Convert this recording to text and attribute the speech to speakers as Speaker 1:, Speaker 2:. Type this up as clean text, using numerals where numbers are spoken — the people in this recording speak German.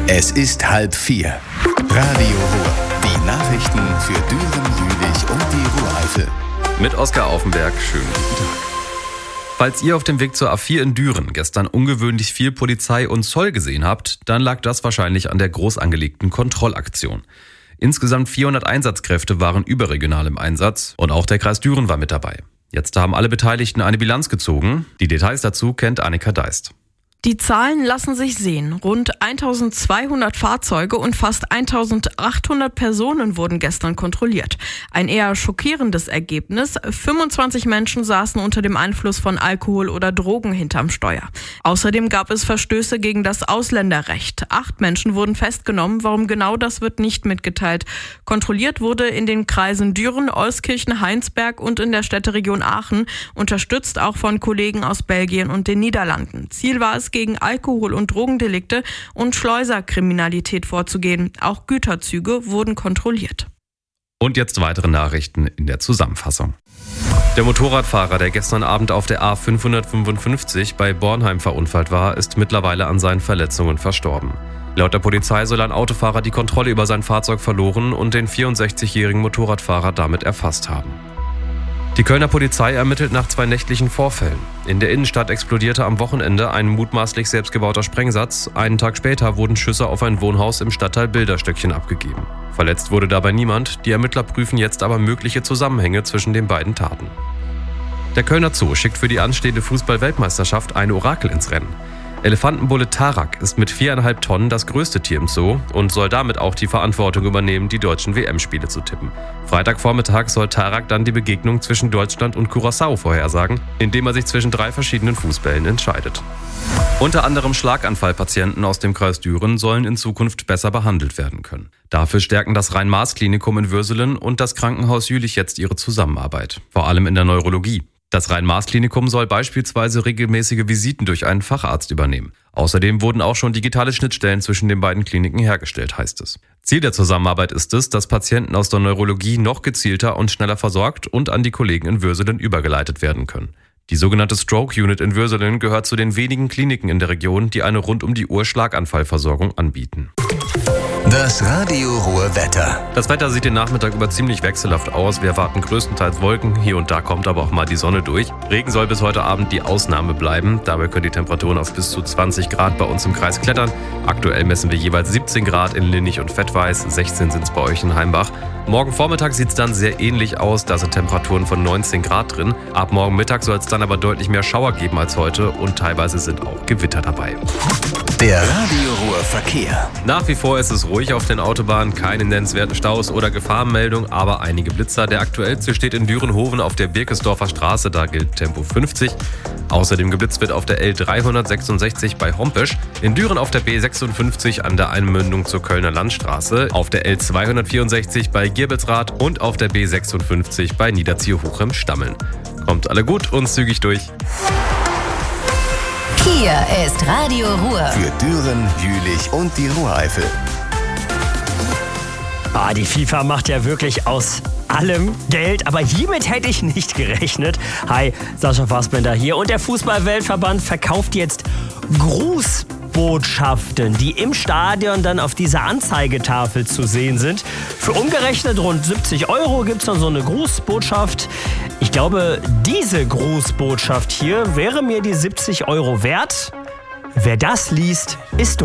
Speaker 1: Es ist 3:30. Radio Ruhr. Die Nachrichten für Düren, Jülich und die Ruhr-Eifel.
Speaker 2: Mit Oskar Aufenberg, schönen guten Tag. Falls ihr auf dem Weg zur A4 in Düren gestern ungewöhnlich viel Polizei und Zoll gesehen habt, dann lag das wahrscheinlich an der groß angelegten Kontrollaktion. Insgesamt 400 Einsatzkräfte waren überregional im Einsatz und auch der Kreis Düren war mit dabei. Jetzt haben alle Beteiligten eine Bilanz gezogen. Die Details dazu kennt Annika Deist.
Speaker 3: Die Zahlen lassen sich sehen. Rund 1200 Fahrzeuge und fast 1800 Personen wurden gestern kontrolliert. Ein eher schockierendes Ergebnis. 25 Menschen saßen unter dem Einfluss von Alkohol oder Drogen hinterm Steuer. Außerdem gab es Verstöße gegen das Ausländerrecht. 8 Menschen wurden festgenommen. Warum genau, das wird nicht mitgeteilt. Kontrolliert wurde in den Kreisen Düren, Euskirchen, Heinsberg und in der Städteregion Aachen, unterstützt auch von Kollegen aus Belgien und den Niederlanden. Ziel war es, gegen Alkohol- und Drogendelikte und Schleuserkriminalität vorzugehen. Auch Güterzüge wurden kontrolliert.
Speaker 2: Und jetzt weitere Nachrichten in der Zusammenfassung. Der Motorradfahrer, der gestern Abend auf der A555 bei Bornheim verunfallt war, ist mittlerweile an seinen Verletzungen verstorben. Laut der Polizei soll ein Autofahrer die Kontrolle über sein Fahrzeug verloren und den 64-jährigen Motorradfahrer damit erfasst haben. Die Kölner Polizei ermittelt nach 2 nächtlichen Vorfällen. In der Innenstadt explodierte am Wochenende ein mutmaßlich selbstgebauter Sprengsatz. Einen Tag später wurden Schüsse auf ein Wohnhaus im Stadtteil Bilderstöckchen abgegeben. Verletzt wurde dabei niemand. Die Ermittler prüfen jetzt aber mögliche Zusammenhänge zwischen den beiden Taten. Der Kölner Zoo schickt für die anstehende Fußball-Weltmeisterschaft ein Orakel ins Rennen. Elefantenbulle Tarak ist mit 4,5 Tonnen das größte Tier im Zoo und soll damit auch die Verantwortung übernehmen, die deutschen WM-Spiele zu tippen. Freitagvormittag soll Tarak dann die Begegnung zwischen Deutschland und Curaçao vorhersagen, indem er sich zwischen 3 verschiedenen Fußbällen entscheidet. Unter anderem Schlaganfallpatienten aus dem Kreis Düren sollen in Zukunft besser behandelt werden können. Dafür stärken das Rhein-Maas-Klinikum in Würselen und das Krankenhaus Jülich jetzt ihre Zusammenarbeit, vor allem in der Neurologie. Das Rhein-Maas-Klinikum soll beispielsweise regelmäßige Visiten durch einen Facharzt übernehmen. Außerdem wurden auch schon digitale Schnittstellen zwischen den beiden Kliniken hergestellt, heißt es. Ziel der Zusammenarbeit ist es, dass Patienten aus der Neurologie noch gezielter und schneller versorgt und an die Kollegen in Würselen übergeleitet werden können. Die sogenannte Stroke Unit in Würselen gehört zu den wenigen Kliniken in der Region, die eine rund-um-die-Uhr Schlaganfallversorgung anbieten.
Speaker 1: Das Radio Ruhr Wetter.
Speaker 2: Das Wetter sieht den Nachmittag über ziemlich wechselhaft aus. Wir erwarten größtenteils Wolken. Hier und da kommt aber auch mal die Sonne durch. Regen soll bis heute Abend die Ausnahme bleiben. Dabei können die Temperaturen auf bis zu 20 Grad bei uns im Kreis klettern. Aktuell messen wir jeweils 17 Grad in Linnich und Fettweiß. 16 sind es bei euch in Heimbach. Morgen Vormittag sieht es dann sehr ähnlich aus. Da sind Temperaturen von 19 Grad drin. Ab morgen Mittag soll es dann aber deutlich mehr Schauer geben als heute. Und teilweise sind auch Gewitter dabei.
Speaker 1: Der Radio Ruhr Verkehr.
Speaker 2: Nach wie vor ist es ruhig auf den Autobahnen, keine nennenswerten Staus oder Gefahrenmeldung, aber einige Blitzer. Der aktuellste steht in Dürenhoven auf der Birkesdorfer Straße, da gilt Tempo 50. Außerdem geblitzt wird auf der L366 bei Hompesch, in Düren auf der B56 an der Einmündung zur Kölner Landstraße, auf der L264 bei Girbelsrath und auf der B56 bei Niederziehe-Hochem-Stammeln. Kommt alle gut und zügig durch.
Speaker 4: Hier ist Radio Ruhr.
Speaker 1: Für Düren, Jülich und die Ruhr-Eifel.
Speaker 5: Die FIFA macht ja wirklich aus allem Geld, aber hiermit hätte ich nicht gerechnet. Hi, Sascha Fassbender hier und der Fußball-Weltverband verkauft jetzt Grußbotschaften, die im Stadion dann auf dieser Anzeigetafel zu sehen sind. Für umgerechnet rund 70 € gibt es dann so eine Grußbotschaft. Ich glaube, diese Grußbotschaft hier wäre mir die 70 € wert. Wer das liest, ist dumm.